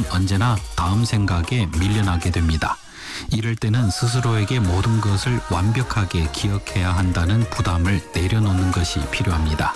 우리는 언제나 다음 생각에 밀려나게 됩니다. 이럴 때는 스스로에게 모든 것을 완벽하게 기억해야 한다는 부담을 내려놓는 것이 필요합니다.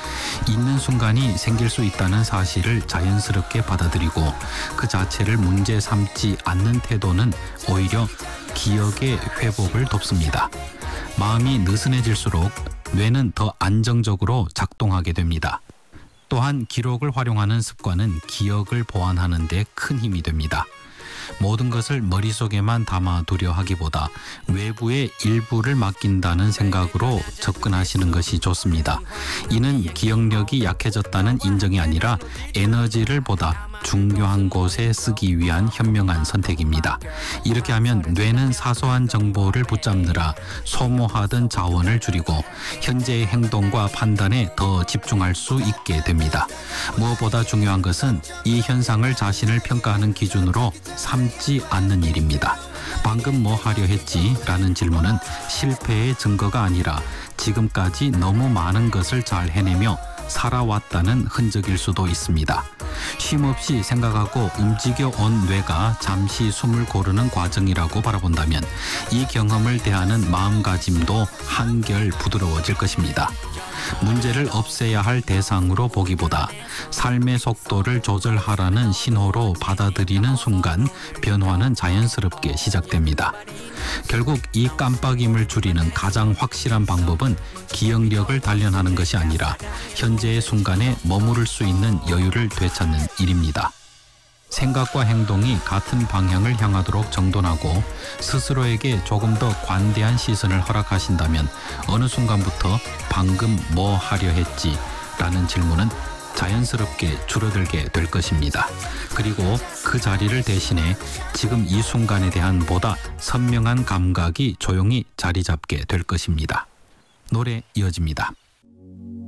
있는 순간이 생길 수 있다는 사실을 자연스럽게 받아들이고 그 자체를 문제 삼지 않는 태도는 오히려 기억의 회복을 돕습니다. 마음이 느슨해질수록 뇌는 더 안정적으로 작동하게 됩니다. 또한 기록을 활용하는 습관은 기억을 보완하는 데 큰 힘이 됩니다. 모든 것을 머릿속에만 담아두려 하기보다 외부의 일부를 맡긴다는 생각으로 접근하시는 것이 좋습니다. 이는 기억력이 약해졌다는 인정이 아니라 에너지를 보다 중요한 곳에 쓰기 위한 현명한 선택입니다. 이렇게 하면 뇌는 사소한 정보를 붙잡느라 소모하던 자원을 줄이고 현재의 행동과 판단에 더 집중할 수 있게 됩니다. 무엇보다 중요한 것은 이 현상을 자신을 평가하는 기준으로 삼지 않는 일입니다. 방금 뭐 하려 했지? 라는 질문은 실패의 증거가 아니라 지금까지 너무 많은 것을 잘 해내며 살아왔다는 흔적일 수도 있습니다. 쉼없이 생각하고 움직여온 뇌가 잠시 숨을 고르는 과정이라고 바라본다면 이 경험을 대하는 마음가짐도 한결 부드러워질 것입니다. 문제를 없애야 할 대상으로 보기보다 삶의 속도를 조절하라는 신호로 받아들이는 순간 변화는 자연스럽게 시작됩니다. 결국 이 깜빡임을 줄이는 가장 확실한 방법은 기억력을 단련하는 것이 아니라 현재의 순간에 머무를 수 있는 여유를 되찾는 일입니다. 생각과 행동이 같은 방향을 향하도록 정돈하고 스스로에게 조금 더 관대한 시선을 허락하신다면 어느 순간부터 방금 뭐 하려 했지? 라는 질문은 자연스럽게 줄어들게 될 것입니다. 그리고 그 자리를 대신해 지금 이 순간에 대한 보다 선명한 감각이 조용히 자리 잡게 될 것입니다. 노래 이어집니다.